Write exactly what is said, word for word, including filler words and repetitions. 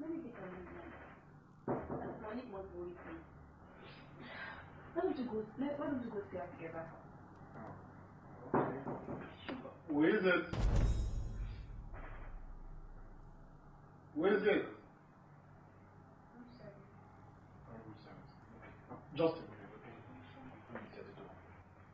Let me take a look. That's Monique must be with me. Why don't you go, let, why don't you go see her together? Oh. Okay. Who is it? Who is it? I'm sorry. Oh, I'm sorry. Okay. Just a minute.